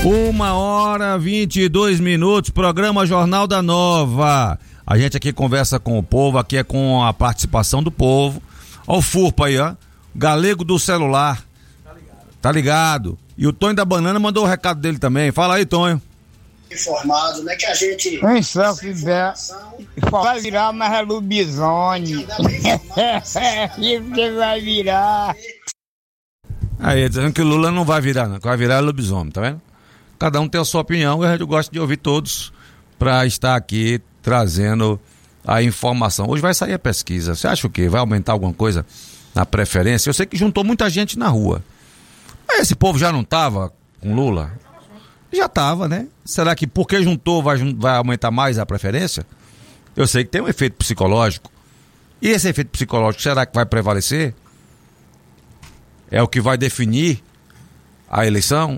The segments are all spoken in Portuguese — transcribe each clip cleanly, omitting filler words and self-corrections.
1h22, programa Jornal da Nova. A gente aqui conversa com o povo, aqui é com a participação do povo. Ó o Furpa aí, ó. Galego do celular. Tá ligado. E o Tonho da Banana mandou o recado dele também. Fala aí, Tonho. Informado, né? Que a gente. Se fizer, vai virar mais lobisomem. Isso que vai virar. Aí, dizendo que o Lula não vai virar, não. Que vai virar lobisomem, tá vendo? Cada um tem a sua opinião e a gente gosta de ouvir todos para estar aqui trazendo a informação. Hoje vai sair a pesquisa. Você acha o quê? Vai aumentar alguma coisa na preferência? Eu sei que juntou muita gente na rua. Mas esse povo já não tava com Lula? Já tava, né? Será que porque juntou vai aumentar mais a preferência? Eu sei que tem um efeito psicológico. E esse efeito psicológico, será que vai prevalecer? É o que vai definir a eleição?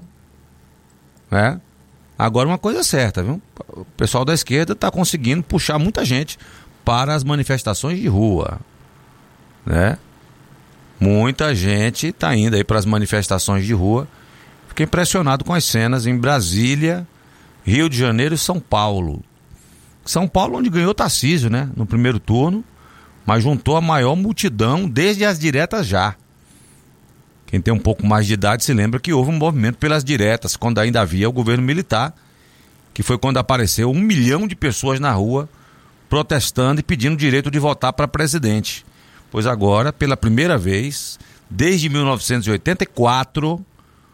Né? Agora uma coisa é certa, viu? O pessoal da esquerda está conseguindo puxar muita gente para as manifestações de rua, né? Muita gente está indo aí para as manifestações de rua. Fiquei impressionado com as cenas em Brasília, Rio de Janeiro e São Paulo. São Paulo onde ganhou Tarcísio, né? No primeiro turno, mas juntou a maior multidão desde as diretas já. Quem tem um pouco mais de idade se lembra que houve um movimento pelas diretas, quando ainda havia o governo militar, que foi quando apareceu 1 milhão de pessoas na rua protestando e pedindo direito de votar para presidente. Pois agora, pela primeira vez, desde 1984,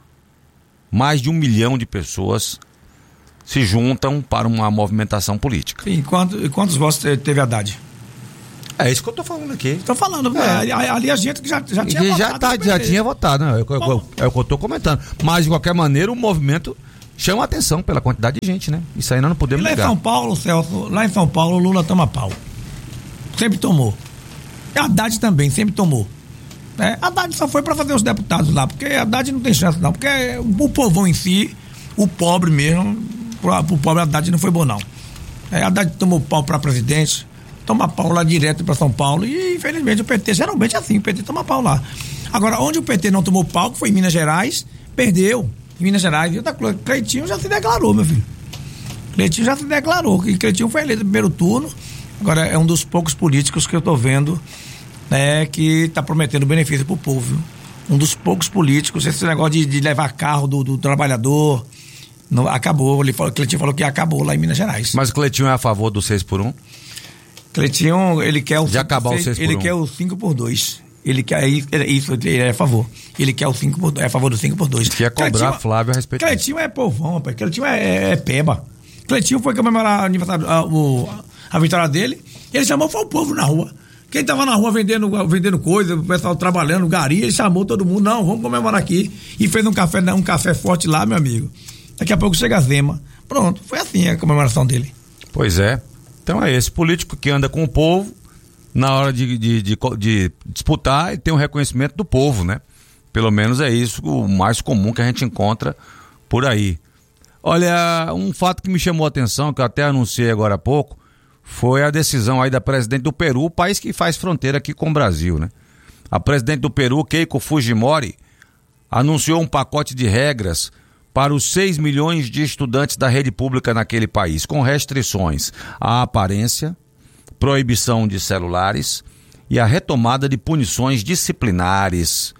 mais de 1 milhão de pessoas se juntam para uma movimentação política. Sim, quantos votos teve Haddad? É isso que eu tô falando aqui. Tô falando, ali a gente que já tinha votado. Já tinha votado, né? É o que eu tô comentando. Mas, de qualquer maneira, o movimento chama a atenção pela quantidade de gente, né? Isso aí nós não podemos negar. Lá em São Paulo, Celso, lá em São Paulo, o Lula toma pau. Sempre tomou. E Haddad também, sempre tomou. Haddad só foi pra fazer os deputados lá, porque Haddad não tem chance não, porque o povão em si, o pobre mesmo, o pobre Haddad não foi bom não. Haddad tomou pau pra presidente, toma pau lá direto pra São Paulo e infelizmente o PT, geralmente é assim, o PT toma pau lá. Agora, onde o PT não tomou pau, que foi em Minas Gerais, perdeu em Minas Gerais. E Cleitinho já se declarou, meu filho. Cleitinho já se declarou, que Cleitinho foi eleito no primeiro turno. Agora, é um dos poucos políticos que eu tô vendo, né, que tá prometendo benefício pro povo, viu? Um dos poucos políticos, esse negócio de levar carro do trabalhador, não, acabou. Cleitinho falou que acabou lá em Minas Gerais. Mas o Cleitinho é a favor do 6x1? Cleitinho, ele quer o de acabar o 6x1. Ele quer o 5x2. Ele quer isso, ele é a favor. Ele quer o 5x2, é a favor do 5x2. Quer cobrar Cleitinho, Flávio a respeito. Cleitinho é povão, rapaz. Cleitinho é peba. Cleitinho foi comemorar a vitória dele. Ele chamou, foi o povo na rua. Quem tava na rua vendendo coisa, o pessoal trabalhando, gari, ele chamou todo mundo, não, vamos comemorar aqui. E fez um café forte lá, meu amigo. Daqui a pouco chega a Zema. Pronto, foi assim a comemoração dele. Pois é. Então é esse político que anda com o povo, na hora de disputar, e tem um reconhecimento do povo, né? Pelo menos é isso o mais comum que a gente encontra por aí. Olha, um fato que me chamou a atenção, que eu até anunciei agora há pouco, foi a decisão aí da presidente do Peru, o país que faz fronteira aqui com o Brasil, né? A presidente do Peru, Keiko Fujimori, anunciou um pacote de regras para os 6 milhões de estudantes da rede pública naquele país, com restrições à aparência, proibição de celulares e a retomada de punições disciplinares.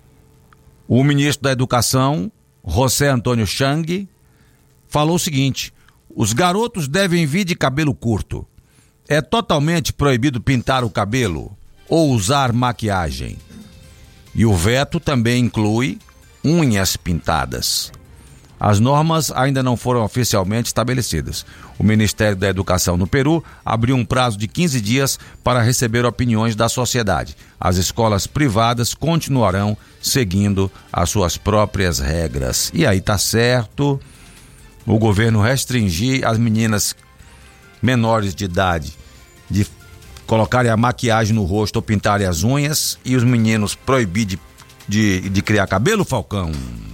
O ministro da Educação, José Antônio Chang, falou o seguinte: os garotos devem vir de cabelo curto. É totalmente proibido pintar o cabelo ou usar maquiagem. E o veto também inclui unhas pintadas. As normas ainda não foram oficialmente estabelecidas. O Ministério da Educação no Peru abriu um prazo de 15 dias para receber opiniões da sociedade. As escolas privadas continuarão seguindo as suas próprias regras. E aí tá certo o governo restringir as meninas menores de idade de colocarem a maquiagem no rosto ou pintarem as unhas, e os meninos proibir de criar cabelo, Falcão?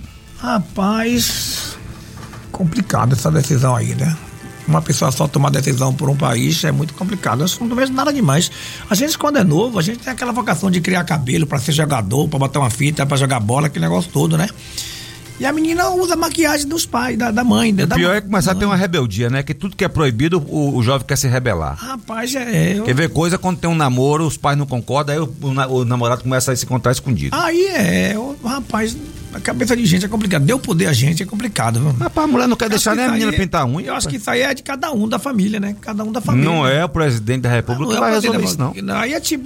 Rapaz, complicado essa decisão aí, né? Uma pessoa só tomar decisão por um país é muito complicado. Eu não vejo nada demais. A gente, quando é novo, a gente tem aquela vocação de criar cabelo pra ser jogador, pra botar uma fita, pra jogar bola, aquele negócio todo, né? E a menina usa a maquiagem dos pais, da mãe. O pior é começar a ter uma rebeldia, né? Que tudo que é proibido, o jovem quer se rebelar. Rapaz, Quer ver coisa quando tem um namoro, os pais não concordam, aí o namorado começa a se encontrar escondido. Aí rapaz, a cabeça de gente é complicado. Deu poder a gente é complicado, viu? Rapaz, a mulher não quer deixar nem a menina pintar unha. Eu acho que isso aí é de cada um da família, né? Cada um da família. Não é o presidente da República que vai resolver isso, não. Aí é tipo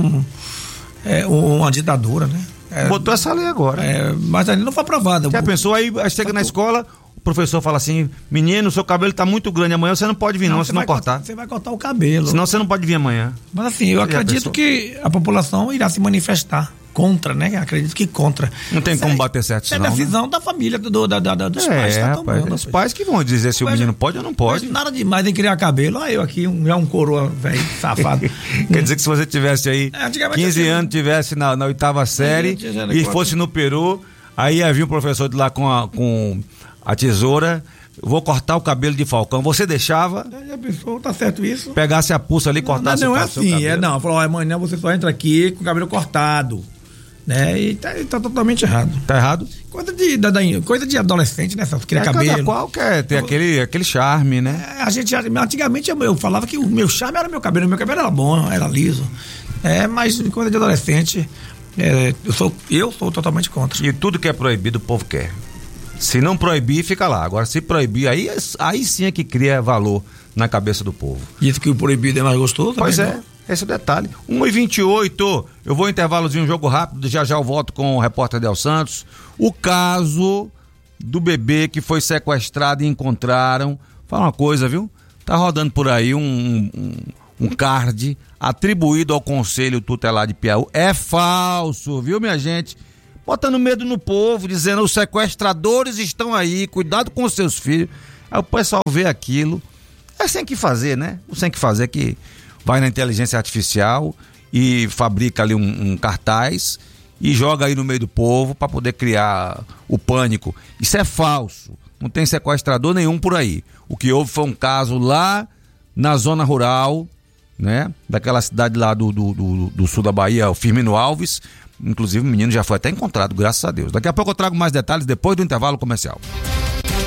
uma ditadura, né? Botou essa lei agora. Mas ali não foi aprovada. Já pensou? Aí chega na escola, o professor fala assim: menino, seu cabelo tá muito grande, amanhã você não pode vir, não, se não cortar. Você vai cortar o cabelo. Senão você não pode vir amanhã. Mas assim, eu acredito que a população irá se manifestar contra, né? Acredito que contra. Não tem como bater certo isso, não. É decisão da família, dos pais que tá tomando. Os pais que vão dizer se o menino pode ou não pode. Nada demais em criar cabelo. Olha eu aqui, já um coroa velho, safado. Quer dizer que se você tivesse aí 15 anos, tivesse na 8ª série e fosse no Peru, aí ia vir um professor de lá com a tesoura, vou cortar o cabelo de Falcão. Você deixava? Já pensou, tá certo isso? Pegasse a pulsa ali e cortasse o cabelo. Não é assim, não. Falou, amanhã você só entra aqui com o cabelo cortado. Né? E tá totalmente errado. Tá errado? Coisa de adolescente, né? Criar cabelo. Cada qual quer ter aquele charme, né? Antigamente eu falava que o meu charme era meu cabelo era bom, era liso. Mas coisa de adolescente, eu sou totalmente contra. E tudo que é proibido o povo quer. Se não proibir, fica lá. Agora, se proibir, aí sim é que cria valor na cabeça do povo. Isso que o proibido é mais gostoso? Pois é. Esse é o detalhe. 1h28, eu vou intervalozinho, um jogo rápido, já eu volto com o repórter Del Santos. O caso do bebê que foi sequestrado e encontraram. Fala uma coisa, viu? Tá rodando por aí um card atribuído ao Conselho Tutelar de Piauí. É falso, viu, minha gente? Botando medo no povo, dizendo os sequestradores estão aí, cuidado com os seus filhos. Aí o pessoal vê aquilo. É sem que fazer, né? O sem que fazer é que vai na inteligência artificial e fabrica ali um cartaz e joga aí no meio do povo para poder criar o pânico. Isso é falso. Não tem sequestrador nenhum por aí. O que houve foi um caso lá na zona rural, né? Daquela cidade lá do sul da Bahia, o Firmino Alves. Inclusive o menino já foi até encontrado, graças a Deus. Daqui a pouco eu trago mais detalhes depois do intervalo comercial.